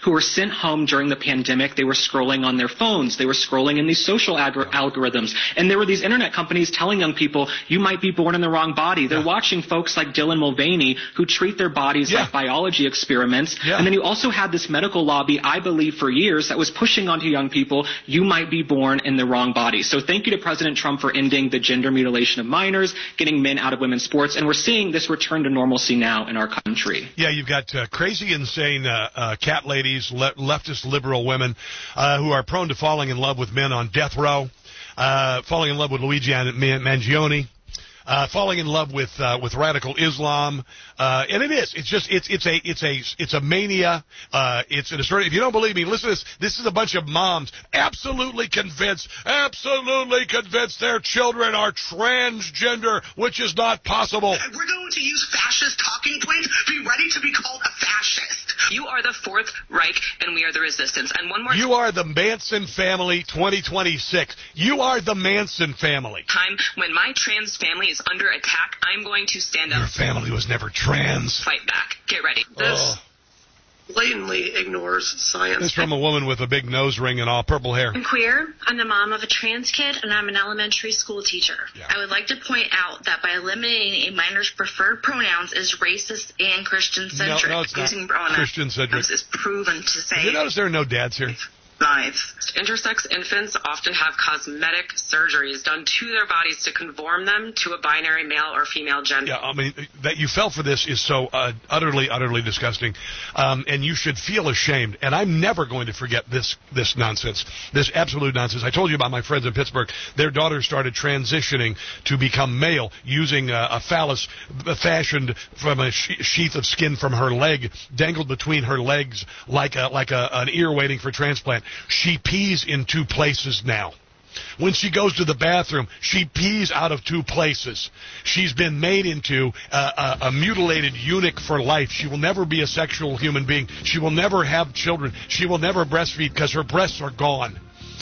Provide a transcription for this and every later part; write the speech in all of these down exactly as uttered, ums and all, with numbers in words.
who were sent home during the pandemic. They were scrolling on their phones. They were scrolling in these social ag- algorithms. And there were these internet companies telling young people, you might be born in the wrong body. They're yeah. watching folks like Dylan Mulvaney who treat their bodies yeah. like biology experiments. Yeah. And then you also had this medical lobby, I believe for years, that was pushing onto young people, you might be born in the wrong body. So thank you to President Trump for ending the gender mutilation of minors, getting men out of women's sports. And we're seeing this return to normalcy now in our country. Yeah, you've got uh, crazy, insane uh, uh, cat ladies, le- leftist liberal women uh, who are prone to falling in love with men on death row, uh, falling in love with Luigi Mangione. Uh, falling in love with uh, with radical Islam, uh, and it is. It's just it's it's a it's a it's a mania. Uh, it's an assertive. If you don't believe me, listen to this. This is a bunch of moms absolutely convinced, absolutely convinced their children are transgender, which is not possible. We're going to use fascist talking points. Be ready to be called a fascist. You are the Fourth Reich, and we are the resistance. And one more. You are the Manson family, twenty twenty-six. You are the Manson family. Time when my trans family is under attack, I'm going to stand up. Your family was never trans. Fight back. Get ready. This oh. blatantly ignores science. This is from a woman with a big nose ring and all purple hair. I'm queer. I'm the mom of a trans kid, and I'm an elementary school teacher. Yeah. I would like to point out that by eliminating a minor's preferred pronouns is racist and Christian-centric. No, no, it's not. Using pronouns Christian-centric. is proven to say... Did you notice there are no dads here? Lives. Intersex infants often have cosmetic surgeries done to their bodies to conform them to a binary male or female gender. Yeah, I mean, that you fell for this is so uh, utterly, utterly disgusting, um, and you should feel ashamed. And I'm never going to forget this this nonsense, this absolute nonsense. I told you about my friends in Pittsburgh. Their daughter started transitioning to become male using a, a phallus fashioned from a she- sheath of skin from her leg, dangled between her legs like a, like a, an ear waiting for transplant. She pees in two places now. When she goes to the bathroom, she pees out of two places. She's been made into a, a, a mutilated eunuch for life. She will never be a sexual human being. She will never have children. She will never breastfeed because her breasts are gone.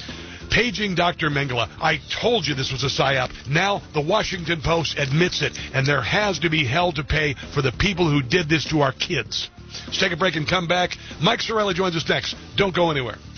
Paging Doctor Mengele. I told you this was a psyop. Now the Washington Post admits it, and there has to be hell to pay for the people who did this to our kids. Let's take a break and come back. Mike Sarella joins us next. Don't go anywhere.